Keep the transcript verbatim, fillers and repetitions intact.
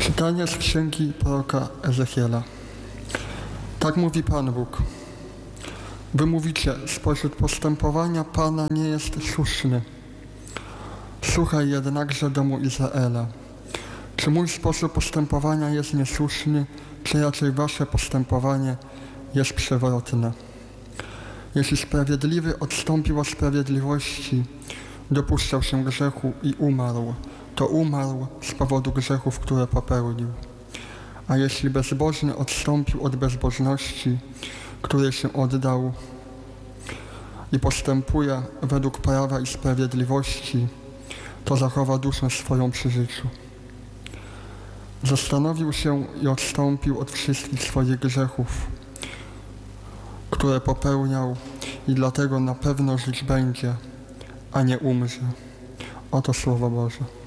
Czytanie z księgi proroka Ezechiela. Tak mówi Pan Bóg. Wy mówicie, spośród postępowania Pana nie jest słuszny. Słuchaj jednakże domu Izraela. Czy mój sposób postępowania jest niesłuszny, czy raczej wasze postępowanie jest przewrotne? Jeśli sprawiedliwy odstąpił od sprawiedliwości, dopuszczał się grzechu i umarł, to umarł z powodu grzechów, które popełnił. A jeśli bezbożny odstąpił od bezbożności, której się oddał i postępuje według prawa i sprawiedliwości, to zachowa duszę swoją przy życiu. Zastanowił się i odstąpił od wszystkich swoich grzechów, które popełniał, i dlatego na pewno żyć będzie, a nie umrze. Oto Słowo Boże.